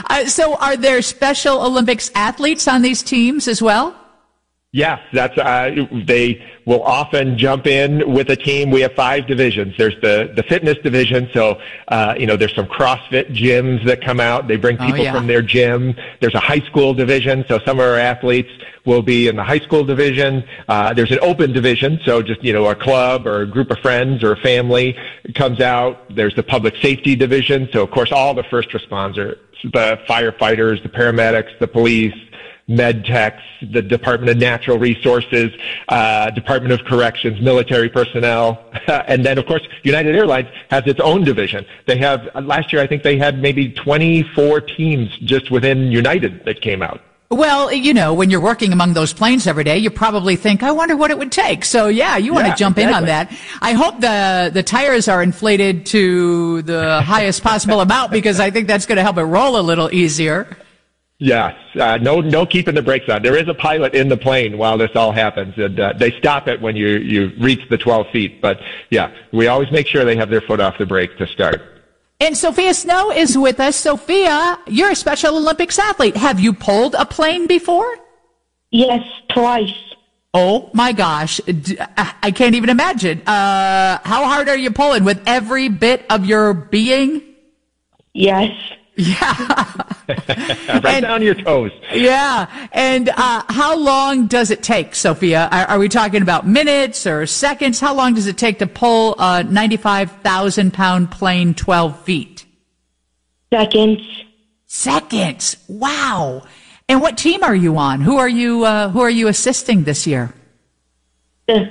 So are there Special Olympics athletes on these teams as well? Yes, they will often jump in with a team. We have 5 divisions. There's the fitness division, so there's some CrossFit gyms that come out. They bring people from their gym. There's a high school division, so some of our athletes will be in the high school division. There's an open division, so just a club or a group of friends or a family comes out. There's the public safety division, so of course all the first responders, the firefighters, the paramedics, the police, med techs, the Department of Natural Resources, Department of Corrections, military personnel, and then of course United Airlines has its own division. They have last year I think they had maybe 24 teams just within United that came out. Well, when you're working among those planes every day, you probably think, I wonder what it would take. So you want to jump in on that. I hope the tires are inflated to the highest possible amount, because I think that's going to help it roll a little easier. Yes, no keeping the brakes on. There is a pilot in the plane while this all happens, and they stop it when you reach the 12 feet. But we always make sure they have their foot off the brake to start. And Sophia Snow is with us. Sophia, you're a Special Olympics athlete. Have you pulled a plane before? Yes, twice. Oh my gosh, I can't even imagine. How hard are you pulling, with every bit of your being? Yes. Yeah. Right down your toes. Yeah. And how long does it take, Sophia? Are we talking about minutes or seconds? How long does it take to pull a 95,000-pound plane 12 feet? Seconds. Seconds. Wow. And what team are you on? Who are you assisting this year? A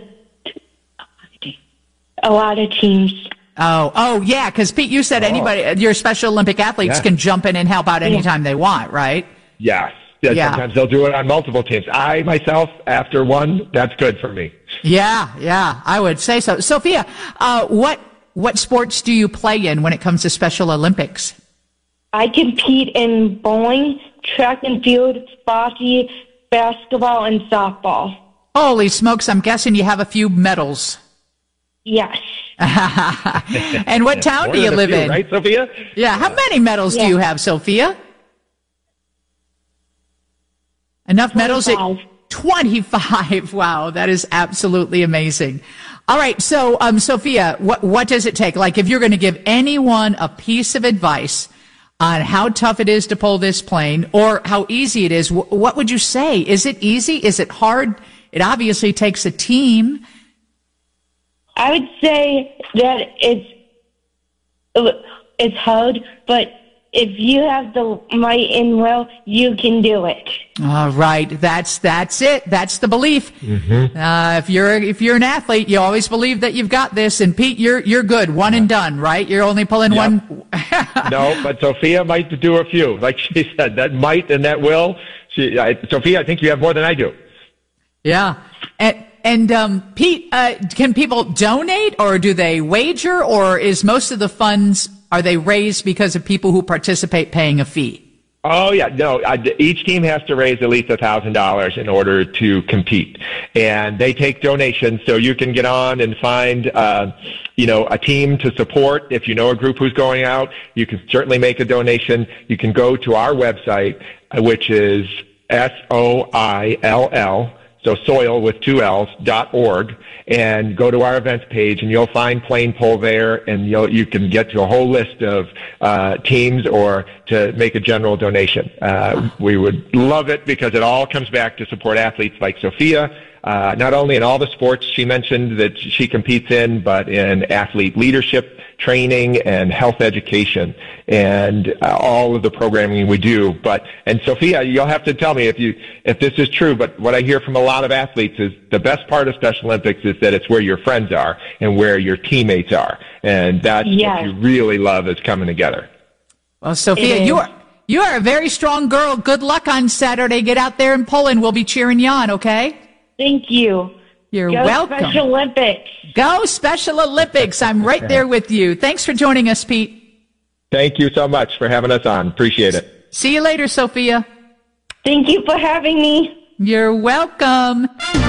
lot of teams. Oh, yeah, because Pete, you said anybody, your Special Olympic athletes can jump in and help out anytime they want, right? Yes. Yeah. Sometimes they'll do it on multiple teams. I, myself, after one, that's good for me. Yeah, I would say so. Sophia, what sports do you play in when it comes to Special Olympics? I compete in bowling, track and field, hockey, basketball, and softball. Holy smokes, I'm guessing you have a few medals. Yes. And what town do you live in? Right, Sophia? Yeah. How many medals do you have, Sophia? Enough 25. medals? 25. Wow, that is absolutely amazing. All right, so Sophia, what does it take? Like, if you're going to give anyone a piece of advice on how tough it is to pull this plane, or how easy it is, what would you say? Is it easy? Is it hard? It obviously takes a team. I would say that it's hard, but if you have the might and will, you can do it. All right, that's it. That's the belief. Mm-hmm. If you're an athlete, you always believe that you've got this. And Pete, you're good, one and done, right? You're only pulling one. No, but Sophia might do a few. Like she said, that might and that will. Sophia, I think you have more than I do. Yeah. And Pete, can people donate, or do they wager, or is most of the funds, are they raised because of people who participate paying a fee? Oh, yeah. No, each team has to raise at least $1,000 in order to compete. And they take donations, so you can get on and find, a team to support. If you know a group who's going out, you can certainly make a donation. You can go to our website, which is SOILL. So soil with 2 L's.org, and go to our events page, and you'll find Plane Pull there, and you can get to a whole list of teams, or to make a general donation. We would love it, because it all comes back to support athletes like Sophia, not only in all the sports she mentioned that she competes in, but in athlete leadership, training, and health education, and all of the programming we do. And Sophia, you'll have to tell me if this is true, but what I hear from a lot of athletes is the best part of Special Olympics is that it's where your friends are and where your teammates are. And that's what you really love, is coming together. Well, Sophia, you are a very strong girl. Good luck on Saturday. Get out there and pull, and we'll be cheering you on, okay? Thank you. You're Go welcome. Special Olympics. Go Special Olympics. I'm right there with you. Thanks for joining us, Pete. Thank you so much for having us on. Appreciate it. See you later, Sophia. Thank you for having me. You're welcome.